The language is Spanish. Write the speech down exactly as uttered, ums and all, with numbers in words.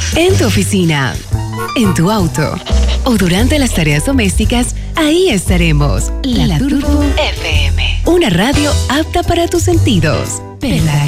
En tu oficina, en tu auto o durante las tareas domésticas, ahí estaremos. La, La Turbo F M. Una radio apta para tus sentidos. ¿Verdad